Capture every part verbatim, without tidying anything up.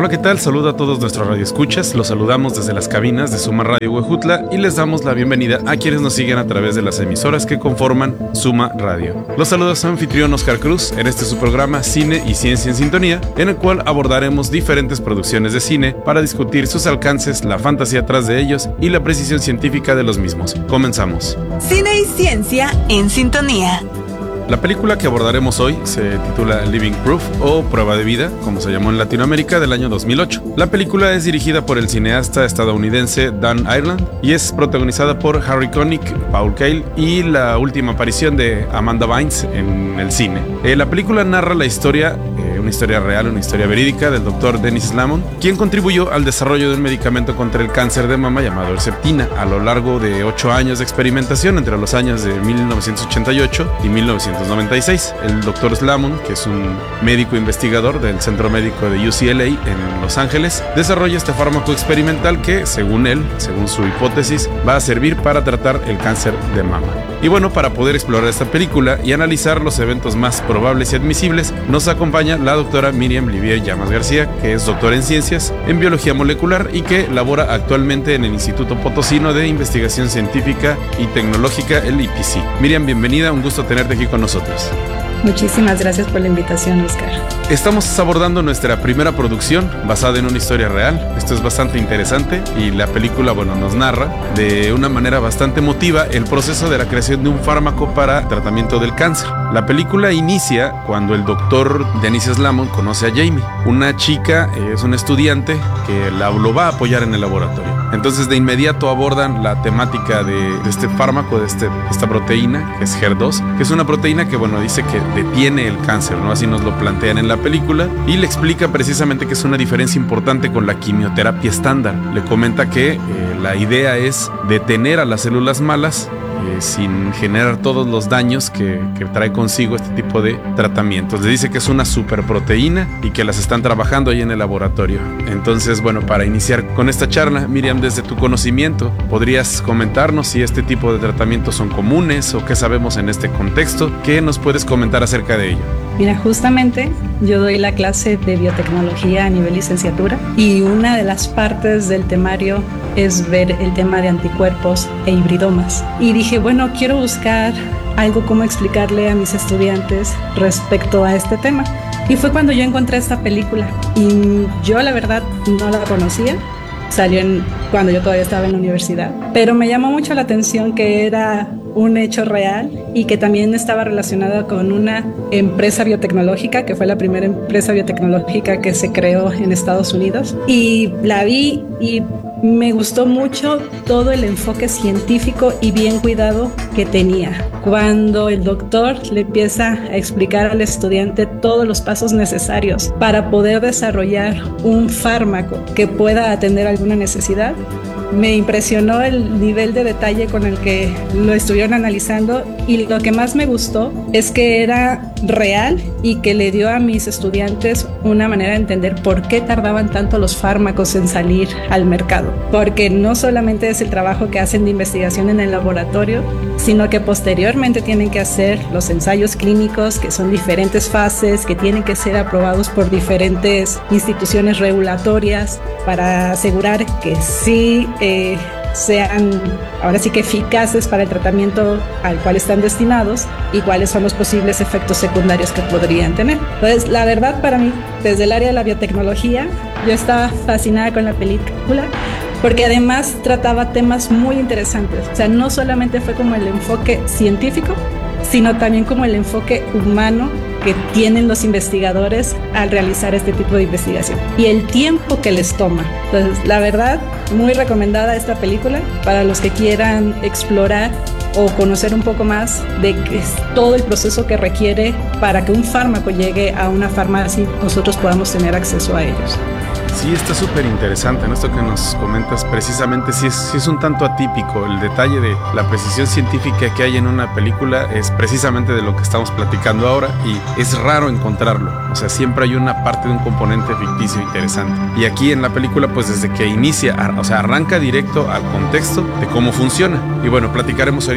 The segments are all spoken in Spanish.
Hola, ¿qué tal? Saludo a todos nuestros radioescuchas. Los saludamos desde las cabinas de Suma Radio Huejutla y les damos la bienvenida a quienes nos siguen a través de las emisoras que conforman Suma Radio. Los saludos a su anfitrión Oscar Cruz en este su programa Cine y Ciencia en Sintonía, en el cual abordaremos diferentes producciones de cine para discutir sus alcances, la fantasía tras de ellos y la precisión científica de los mismos. Comenzamos. Cine y Ciencia en Sintonía. La película que abordaremos hoy se titula Living Proof o Prueba de Vida, como se llamó en Latinoamérica, del año dos mil ocho. La película es dirigida por el cineasta estadounidense Dan Ireland y es protagonizada por Harry Connick, Paul Kael y la última aparición de Amanda Bynes en el cine. Eh, la película narra la historia, eh, una historia real, una historia verídica del doctor Dennis Slamon, quien contribuyó al desarrollo de un medicamento contra el cáncer de mama llamado Herceptina a lo largo de ocho años de experimentación entre los años de mil novecientos ochenta y ocho y mil novecientos noventa y seis. El doctor Slamon, que es un médico investigador del Centro Médico de U C L A en Los Ángeles, desarrolla este fármaco experimental que, según él, según su hipótesis, va a servir para tratar el cáncer de mama. Y bueno, para poder explorar esta película y analizar los eventos más probables y admisibles, nos acompaña la doctora Miriam Livier Llamas García, que es doctora en ciencias en biología molecular y que labora actualmente en el Instituto Potosino de Investigación Científica y Tecnológica, el I P C. Miriam, bienvenida, un gusto tenerte aquí con nosotros. Muchísimas gracias por la invitación, Oscar. Estamos abordando nuestra primera producción basada en una historia real. Esto es bastante interesante y la película, bueno, nos narra de una manera bastante emotiva el proceso de la creación de un fármaco para tratamiento del cáncer. La película inicia cuando el doctor Dennis Slamon conoce a Jamie, una chica, es una estudiante que la, lo va a apoyar en el laboratorio. Entonces de inmediato abordan la temática de, de este fármaco, de este, esta proteína, que es H E R dos, que es una proteína que, bueno, dice que detiene el cáncer, ¿no? Así nos lo plantean en la película y le explica precisamente que es una diferencia importante con la quimioterapia estándar. Le comenta que eh, la idea es detener a las células malas eh, sin generar todos los daños que, que trae consigo este tipo de tratamientos. Le dice que es una superproteína y que las están trabajando ahí en el laboratorio. Entonces, bueno, para iniciar con esta charla, Miriam, desde tu conocimiento, ¿podrías comentarnos si este tipo de tratamientos son comunes o qué sabemos en este contexto? ¿Qué nos puedes comentar acerca de ello? Mira, justamente yo doy la clase de biotecnología a nivel licenciatura y una de las partes del temario es ver el tema de anticuerpos e hibridomas. Y dije, bueno, quiero buscar algo como explicarle a mis estudiantes respecto a este tema. Y fue cuando yo encontré esta película y yo la verdad no la conocía. Salió en, cuando yo todavía estaba en la universidad, pero me llamó mucho la atención que era un hecho real y que también estaba relacionada con una empresa biotecnológica, que fue la primera empresa biotecnológica que se creó en Estados Unidos. Y la vi y me gustó mucho todo el enfoque científico y bien cuidado que tenía. Cuando el doctor le empieza a explicar al estudiante todos los pasos necesarios para poder desarrollar un fármaco que pueda atender alguna necesidad, me impresionó el nivel de detalle con el que lo estuvieron analizando y lo que más me gustó es que era real y que le dio a mis estudiantes una manera de entender por qué tardaban tanto los fármacos en salir al mercado. Porque no solamente es el trabajo que hacen de investigación en el laboratorio, sino que posteriormente tienen que hacer los ensayos clínicos, que son diferentes fases, que tienen que ser aprobados por diferentes instituciones regulatorias para asegurar que sí eh, sean ahora sí que eficaces para el tratamiento al cual están destinados y cuáles son los posibles efectos secundarios que podrían tener. Entonces, la verdad, para mí, desde el área de la biotecnología, yo estaba fascinada con la película porque además trataba temas muy interesantes. O sea, no solamente fue como el enfoque científico, sino también como el enfoque humano que tienen los investigadores al realizar este tipo de investigación y el tiempo que les toma. Entonces, la verdad, muy recomendada esta película para los que quieran explorar o conocer un poco más de qué es todo el proceso que requiere para que un fármaco llegue a una farmacia y nosotros podamos tener acceso a ellos. Sí, está súper interesante, ¿no? Esto que nos comentas precisamente sí es, sí es un tanto atípico. El detalle de la precisión científica que hay en una película es precisamente de lo que estamos platicando ahora y es raro encontrarlo. O sea, siempre hay una parte de un componente ficticio interesante. Y aquí en la película, pues desde que inicia, o sea, arranca directo al contexto de cómo funciona. Y bueno, platicaremos ahorita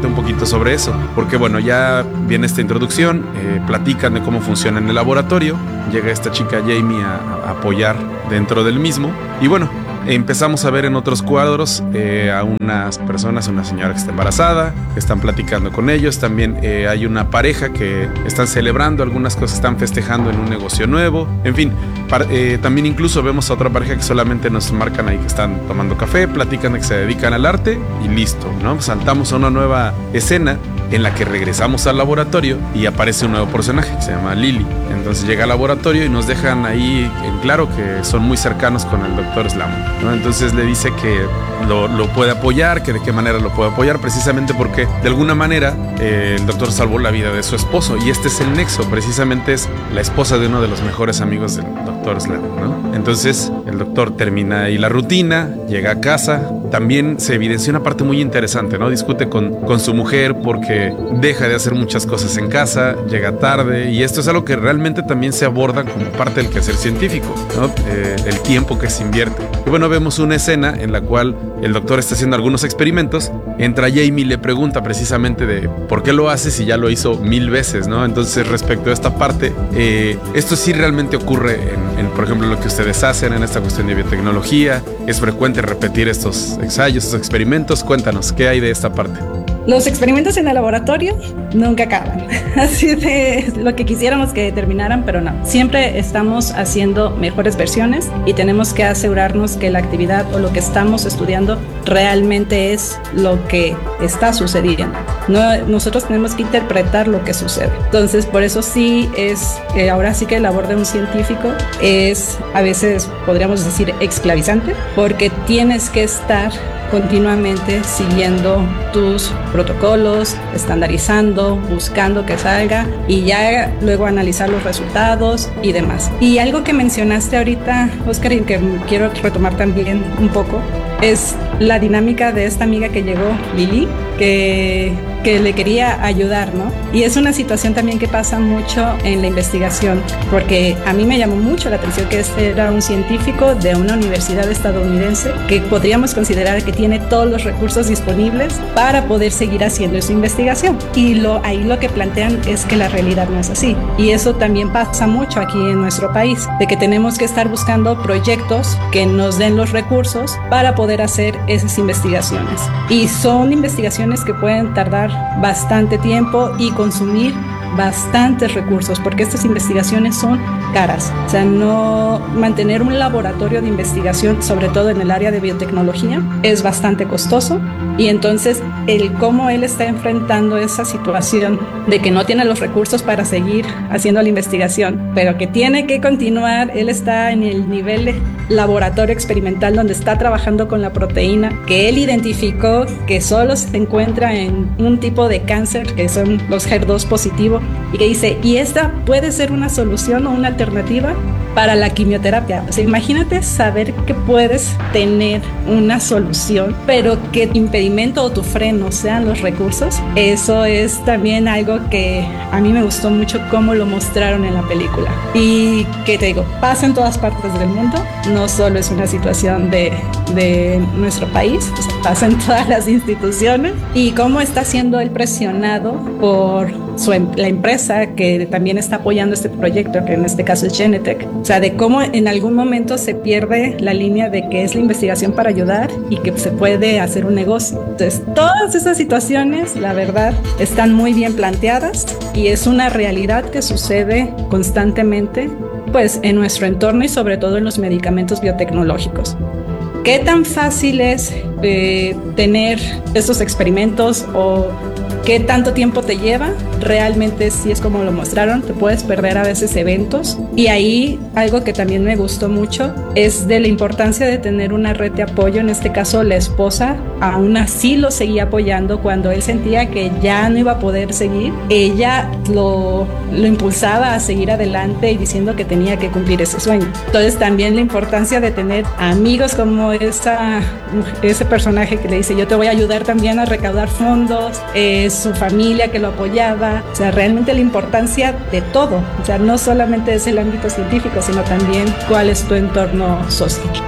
platicarte un poquito sobre eso, porque bueno, ya viene esta introducción, eh, platican de cómo funciona en el laboratorio, llega esta chica Jamie a, a apoyar dentro del mismo, y bueno, empezamos a ver en otros cuadros eh, a unas personas, una señora que está embarazada, que están platicando con ellos. También eh, hay una pareja que están celebrando algunas cosas, están festejando en un negocio nuevo. En fin, para, eh, también incluso vemos a otra pareja que solamente nos marcan ahí que están tomando café, platican de que se dedican al arte y listo, ¿no? Saltamos a una nueva escena en la que regresamos al laboratorio y aparece un nuevo personaje que se llama Lily. Entonces llega al laboratorio y nos dejan ahí en claro que son muy cercanos con el doctor Slam, ¿no? Entonces le dice que lo, lo puede apoyar, que de qué manera lo puede apoyar, precisamente porque de alguna manera eh, el doctor salvó la vida de su esposo, y este es el nexo, precisamente es la esposa de uno de los mejores amigos del doctor Slam, ¿no? Entonces el doctor termina ahí la rutina, llega a casa. También se evidencia una parte muy interesante, ¿no? Discute con, con su mujer porque deja de hacer muchas cosas en casa, llega tarde, y esto es algo que realmente también se aborda como parte del quehacer científico, ¿no? Eh, el tiempo que se invierte. Y bueno, vemos una escena en la cual el doctor está haciendo algunos experimentos, entra Jamie y le pregunta precisamente de por qué lo hace si ya lo hizo mil veces, ¿no? Entonces, respecto a esta parte, eh, esto sí realmente ocurre en, en, por ejemplo, lo que ustedes hacen en esta cuestión de biotecnología. Es frecuente repetir estos ensayos, estos experimentos. Cuéntanos, ¿qué hay de esta parte? Los experimentos en el laboratorio nunca acaban, así de lo que quisiéramos que terminaran, pero no. Siempre estamos haciendo mejores versiones y tenemos que asegurarnos que la actividad o lo que estamos estudiando realmente es lo que está sucediendo. No, nosotros tenemos que interpretar lo que sucede. Entonces, por eso sí es, eh, ahora sí que la labor de un científico es, a veces podríamos decir, esclavizante, porque tienes que estar continuamente siguiendo tus protocolos, estandarizando, buscando que salga y ya luego analizar los resultados y demás. Y algo que mencionaste ahorita, Oscar, y que quiero retomar también un poco, es la dinámica de esta amiga que llegó, Lily, que, que le quería ayudar, ¿no? Y es una situación también que pasa mucho en la investigación, porque a mí me llamó mucho la atención que este era un científico de una universidad estadounidense que podríamos considerar que tiene todos los recursos disponibles para poder seguir haciendo su investigación. Y lo, ahí lo que plantean es que la realidad no es así. Y eso también pasa mucho aquí en nuestro país, de que tenemos que estar buscando proyectos que nos den los recursos para poder hacer esas investigaciones. Y son investigaciones que pueden tardar bastante tiempo y consumir bastantes recursos, porque estas investigaciones son caras. O sea, no mantener un laboratorio de investigación, sobre todo en el área de biotecnología, es bastante costoso. Y entonces el cómo él está enfrentando esa situación de que no tiene los recursos para seguir haciendo la investigación, pero que tiene que continuar. Él está en el nivel de laboratorio experimental donde está trabajando con la proteína que él identificó que solo se encuentra en un tipo de cáncer, que son los H E R dos positivo, y que dice, y esta puede ser una solución o una alternativa para la quimioterapia. O sea, imagínate saber que puedes tener una solución, pero que tu impedimento o tu freno sean los recursos. Eso es también algo que a mí me gustó mucho cómo lo mostraron en la película. Y que te digo, pasa en todas partes del mundo, no solo es una situación de, de nuestro país, o sea, pasa en todas las instituciones. Y cómo está siendo él presionado por su, la empresa que también está apoyando este proyecto, que en este caso es Genentech. O sea, de cómo en algún momento se pierde la línea de que es la investigación para ayudar y que se puede hacer un negocio. Entonces, todas esas situaciones, la verdad, están muy bien planteadas y es una realidad que sucede constantemente, pues, en nuestro entorno y sobre todo en los medicamentos biotecnológicos. ¿Qué tan fácil es eh, tener estos experimentos o qué tanto tiempo te lleva? Realmente sí es como lo mostraron, te puedes perder a veces eventos. Y ahí algo que también me gustó mucho es de la importancia de tener una red de apoyo. En este caso la esposa aún así lo seguía apoyando cuando él sentía que ya no iba a poder seguir. Ella lo, lo impulsaba a seguir adelante y diciendo que tenía que cumplir ese sueño. Entonces también la importancia de tener amigos como esa, ese personaje que le dice, yo te voy a ayudar también a recaudar fondos, eh, su familia que lo apoyaba. O sea, realmente la importancia de todo. O sea, no solamente es el ámbito científico, sino también cuál es tu entorno social.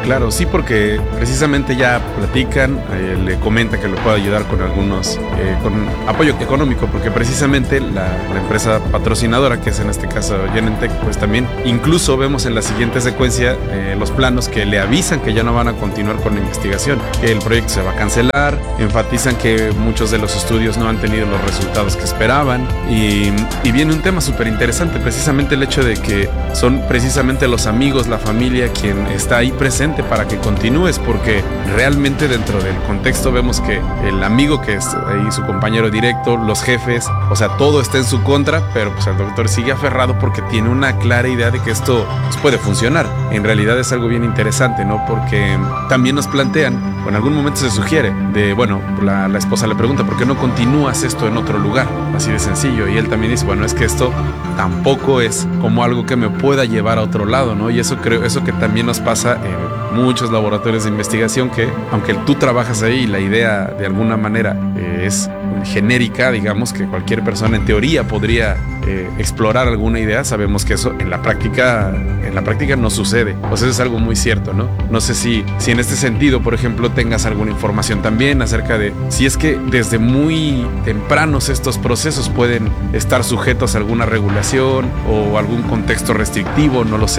claro, sí, porque precisamente ya platican, eh, le comenta que le puede ayudar con algunos, eh, con apoyo económico, porque precisamente la, la empresa patrocinadora, que es en este caso Genentech, pues también incluso vemos en la siguiente secuencia eh, los planos que le avisan que ya no van a continuar con la investigación, que el proyecto se va a cancelar, enfatizan que muchos de los estudios no han tenido los resultados que esperaban y, y viene un tema súper interesante, precisamente el hecho de que son precisamente los amigos, la familia quien está ahí presente para que continúes, porque realmente dentro del contexto vemos que el amigo que es ahí su compañero directo, los jefes, o sea, todo está en su contra, pero pues el doctor sigue aferrado porque tiene una clara idea de que esto pues, puede funcionar. En realidad es algo bien interesante, ¿no? Porque también nos plantean, o en algún momento se sugiere, de, bueno, la, la esposa le pregunta, ¿por qué no continúas esto en otro lugar? Así de sencillo. Y él también dice, bueno, es que esto tampoco es como algo que me pueda llevar a otro lado, ¿no? Y eso creo, eso que también nos pasa en muchos laboratorios de investigación, que aunque tú trabajas ahí y la idea de alguna manera eh, es genérica, digamos que cualquier persona en teoría podría eh, explorar alguna idea, sabemos que eso en la práctica en la práctica no sucede. O sea, eso es algo muy cierto, ¿no? No sé si, si en este sentido, por ejemplo, tengas alguna información también acerca de si es que desde muy tempranos estos procesos pueden estar sujetos a alguna regulación o algún contexto restrictivo, no lo sé.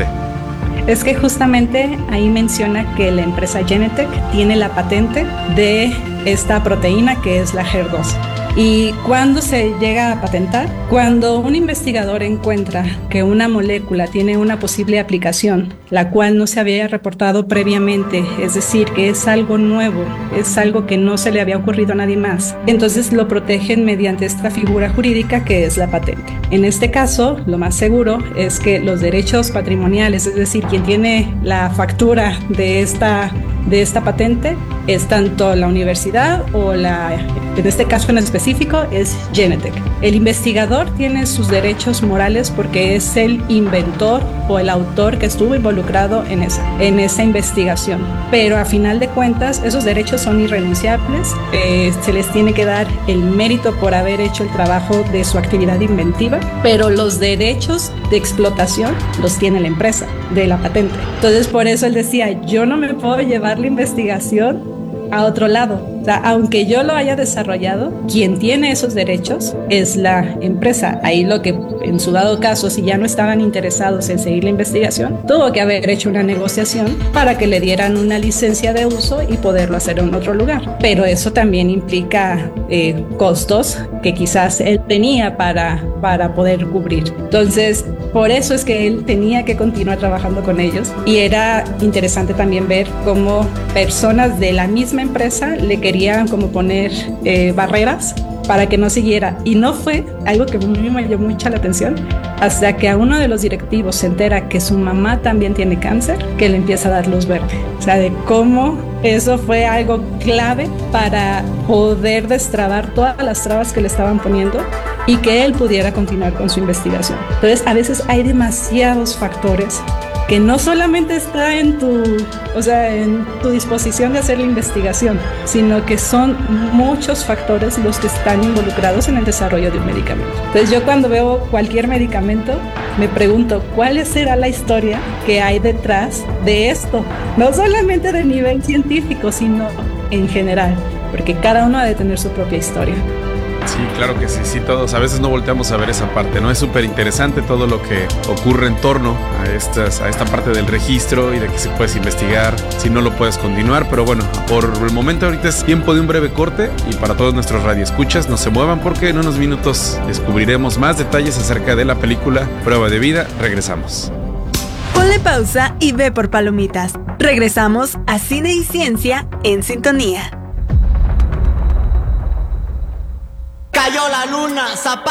Es que justamente ahí menciona que la empresa Genentech tiene la patente de esta proteína que es la H E R dos. ¿Y cuándo se llega a patentar? Cuando un investigador encuentra que una molécula tiene una posible aplicación, la cual no se había reportado previamente, es decir, que es algo nuevo, es algo que no se le había ocurrido a nadie más, entonces lo protegen mediante esta figura jurídica que es la patente. En este caso, lo más seguro es que los derechos patrimoniales, es decir, quien tiene la factura de esta de esta patente es tanto la universidad o la, en este caso en específico, es Genentech. El investigador tiene sus derechos morales porque es el inventor o el autor que estuvo involucrado en esa, en esa investigación. Pero a final de cuentas, esos derechos son irrenunciables. Eh, se les tiene que dar el mérito por haber hecho el trabajo de su actividad inventiva, pero los derechos de explotación los tiene la empresa de la patente. Entonces, por eso él decía, yo no me puedo llevar la investigación a otro lado. O sea, aunque yo lo haya desarrollado, quien tiene esos derechos es la empresa. Ahí lo que, en su dado caso, si ya no estaban interesados en seguir la investigación, tuvo que haber hecho una negociación para que le dieran una licencia de uso y poderlo hacer en otro lugar. Pero eso también implica eh, costos que quizás él tenía para, para poder cubrir. Entonces, por eso es que él tenía que continuar trabajando con ellos. Y era interesante también ver cómo personas de la misma empresa le querían como poner eh, barreras para que no siguiera. Y no fue algo que a mí me llamó mucha la atención hasta que a uno de los directivos se entera que su mamá también tiene cáncer, que le empieza a dar luz verde. O sea, de cómo eso fue algo clave para poder destrabar todas las trabas que le estaban poniendo y que él pudiera continuar con su investigación. Entonces, a veces hay demasiados factores que no solamente está en tu, o sea, en tu disposición de hacer la investigación, sino que son muchos factores los que están involucrados en el desarrollo de un medicamento. Entonces, yo cuando veo cualquier medicamento, me pregunto, ¿cuál será la historia que hay detrás de esto? No solamente de nivel científico, sino en general, porque cada uno ha de tener su propia historia. Sí, claro que sí, sí, todos a veces no volteamos a ver esa parte, ¿no? Es súper interesante todo lo que ocurre en torno a, estas, a esta parte del registro y de que si puedes investigar, si no lo puedes continuar, pero bueno, por el momento ahorita es tiempo de un breve corte y para todos nuestros radioescuchas, no se muevan porque en unos minutos descubriremos más detalles acerca de la película Prueba de Vida. Regresamos. Ponle pausa y ve por palomitas. Regresamos a Cine y Ciencia en Sintonía. Cayó la luna, zapato.